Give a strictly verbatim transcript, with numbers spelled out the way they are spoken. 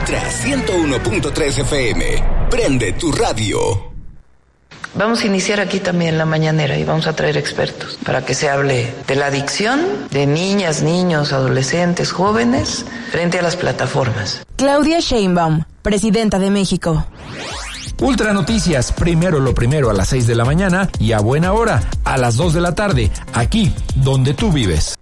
Ultra ciento uno punto tres F M. Prende tu radio. Vamos a iniciar aquí también la mañanera y vamos a traer expertos para que se hable de la adicción de niñas, niños, adolescentes, jóvenes frente a las plataformas. Claudia Sheinbaum, presidenta de México. Ultra Noticias, primero lo primero a las seis de la mañana y a buena hora, a las dos de la tarde, aquí donde tú vives.